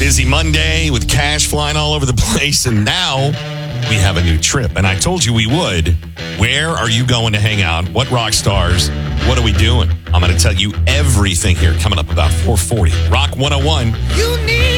Busy Monday with cash flying all over the place, and now we have a new trip. And I told you we would. Where are you going to hang out? What rock stars? What are we doing? I'm going to tell you everything here coming up about 4:40. Rock 101. You need